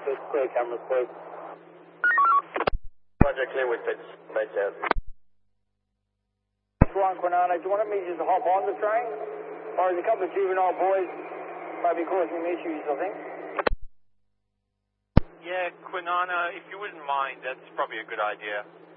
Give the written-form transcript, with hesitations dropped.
Just clear cameras, please. Roger, clear with pitch. Base out. Ryan Quinana, do you want me just to hop on the train? Or is a couple of juvenile boys maybe causing me issues, I think? Yeah, Quinana, if you wouldn't mind, that's probably a good idea.